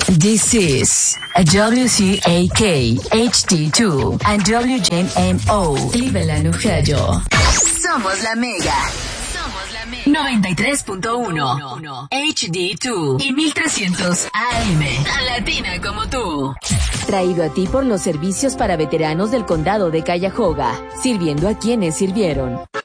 This is WCAK HD2 and WJMO Cleveland, Ohio. Somos la Mega. 93.1 HD2 y 1300 AM. Tan latina como tú. Traído a ti por los servicios para veteranos del condado de Cuyahoga, sirviendo a quienes sirvieron.